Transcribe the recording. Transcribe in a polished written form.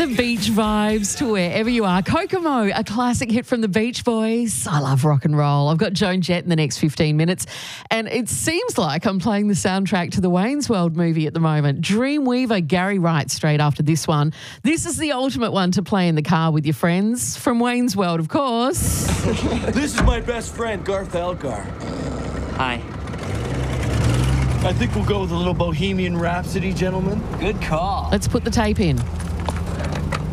the beach vibes to wherever you are. Kokomo, a classic hit from the Beach Boys. I love rock and roll. I've got Joan Jett in the next 15 minutes, and it seems like I'm playing the soundtrack to the Wayne's World movie at the moment. Dreamweaver, Gary Wright straight after this one. This is the ultimate one to play in the car with your friends. From Wayne's World, of course. This is my best friend, Garth Elgar. Hi. I think we'll go with a little Bohemian Rhapsody, gentlemen. Good call. Let's put the tape in.